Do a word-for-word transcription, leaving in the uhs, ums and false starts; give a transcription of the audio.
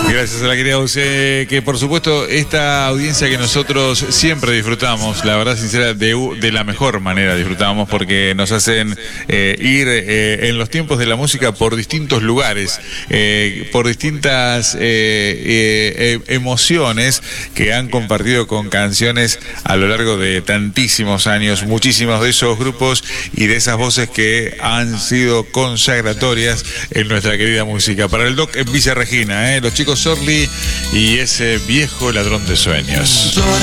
Gracias a la querida José, que por supuesto esta audiencia que nosotros siempre disfrutamos, la verdad sincera, de, de la mejor manera disfrutamos, porque nos hacen eh, ir eh, en los tiempos de la música por distintos lugares, eh, por distintas eh, eh, emociones que han compartido con canciones a lo largo de tantísimos años, muchísimos de esos grupos y de esas voces que han sido consagratorias en nuestra querida música. Para el Doc en Villa Regina, ¿eh? Los chicos Sorli y ese viejo ladrón de sueños.